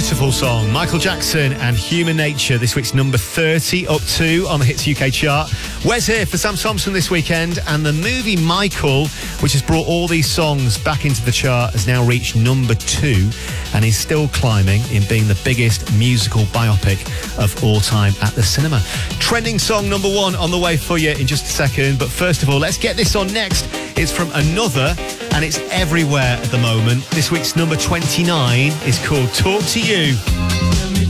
Beautiful song. Michael Jackson and Human Nature, this week's number 30, up 2 on the Hits UK chart. Wes here for Sam Thompson this weekend, and the movie Michael, which has brought all these songs back into the chart, has now reached number 2 and is still climbing in being the biggest musical biopic of all time at the cinema. Trending song number 1 on the way for you in just a second, but first of all, let's get this on next. It's from Another, and it's everywhere at the moment. This week's number 29 is called Talk to You.